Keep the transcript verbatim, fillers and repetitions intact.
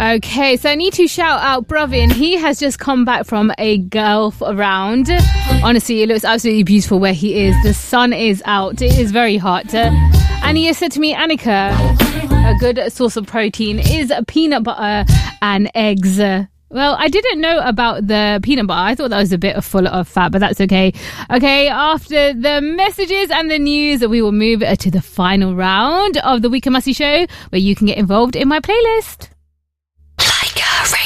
Okay, so I need to shout out Bravin. He has just come back from a golf round. Honestly, it looks absolutely beautiful where he is. The sun is out. It is very hot. And he has said to me, Annika, a good source of protein is peanut butter and eggs. Well, I didn't know about the peanut butter. I thought that was a bit full of fat, but that's okay. Okay, after the messages and the news, we will move to the final round of the Week in Massey show, where you can get involved in my playlist.